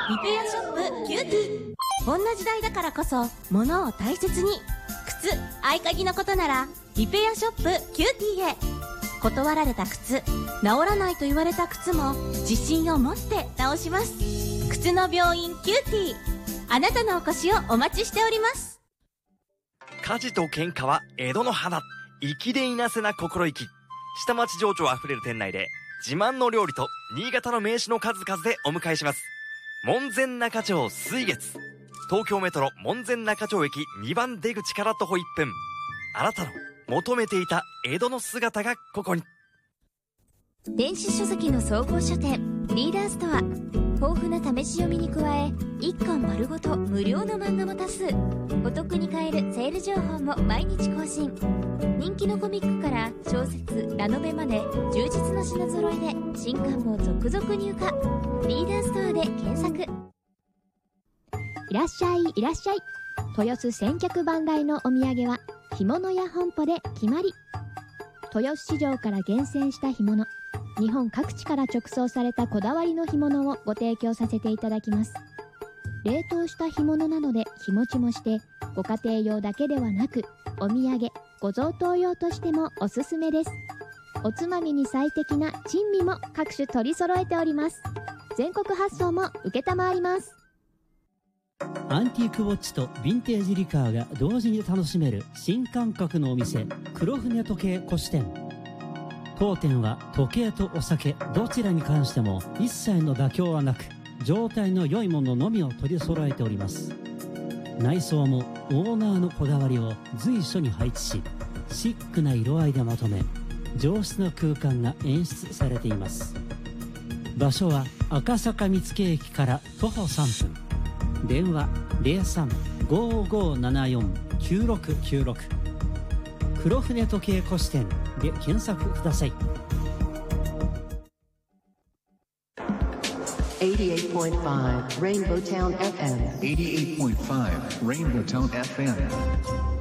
リペアショップキューティー。こんな時代だからこそ物を大切に、靴、合鍵のことならリペアショップキューティーへ。断られた靴、治らないと言われた靴も自信を持って直します。靴の病院キューティー、あなたのお越しをお待ちしております。 家事と喧嘩は江戸の花、粋でいなせな心意気。下町情緒あふれる店内で自慢の料理と新潟の名刺の数々でお迎えします。門前仲町水月。東京メトロ門前仲町駅2番出口から徒歩1分。あなたの求めていた江戸の姿がここに。 電子書籍の総合書店リーダーストア。豊富な試し読みに加え、1巻丸ごと無料の漫画も多数。お得に買えるセール情報も毎日更新。人気のコミックから小説、ラノベまで充実の品揃えで新刊も続々入荷。リーダーストアで検索。 いらっしゃいいらっしゃい。豊洲千客万来のお土産は干物屋本舗で決まり。豊洲市場から厳選した干物、日本各地から直送されたこだわりの干物をご提供させていただきます。冷凍した干物なので日持ちもして、ご家庭用だけではなくお土産、ご贈答用としてもおすすめです。おつまみに最適な珍味も各種取り揃えております。全国発送も承ります。 アンティークウォッチとヴィンテージリカーが同時に楽しめる新感覚のお店、黒船時計古支店。当店は時計とお酒どちらに関しても一切の妥協はなく、状態の良いもののみを取り揃えております。内装もオーナーのこだわりを随所に配置し、シックな色合いでまとめ、上質な空間が演出されています。場所は赤坂見附駅から徒歩3分。電話 03-5574-9696 黒船時計古支店で検索ください。 88.5 Rainbow Town FM. 88.5 Rainbow Town FM.